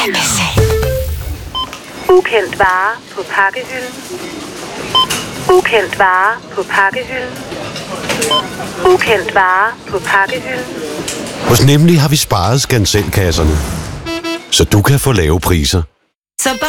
Ukendt vare på pakkehylden. Ukendt vare på pakkehylden. Ukendt vare på pakkehylden. Hos Nemlig har vi sparet Scanselkasserne, så du kan få lave priser. Så